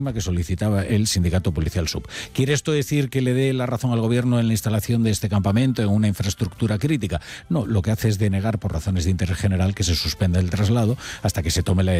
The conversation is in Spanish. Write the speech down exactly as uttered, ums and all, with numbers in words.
que solicitaba el sindicato policial sub. ¿Quiere esto decir que le dé la razón al gobierno en la instalación de este campamento en una infraestructura crítica? No, lo que hace es denegar por razones de interés general que se suspenda el traslado hasta que se tome la